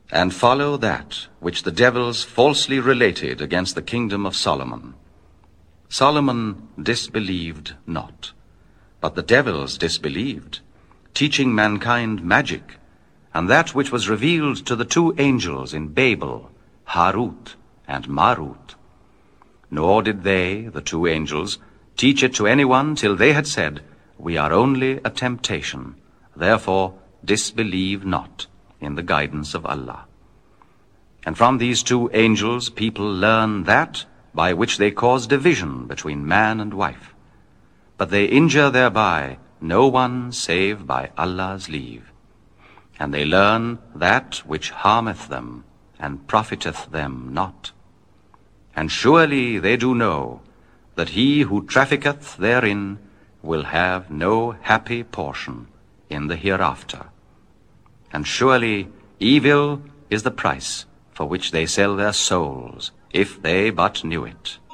and follow that which the devils falsely related against the kingdom of Solomon. Solomon disbelieved not, but the devils disbelieved, teaching mankind magic, and that which was revealed to the two angels in Babel, Harut and Marut. Nor did they, the two angels, teach it to anyone till they had said, We are only a temptation, therefore disbelieve not in the guidance of Allah. And from these two angels people learn that by which they cause division between man and wife. But they injure thereby no one save by Allah's leave. And they learn that which harmeth them, and profiteth them not. And surely they do know that he who trafficketh therein will have no happy portion in the hereafter. And surely evil is the price for which they sell their souls, if they but knew it.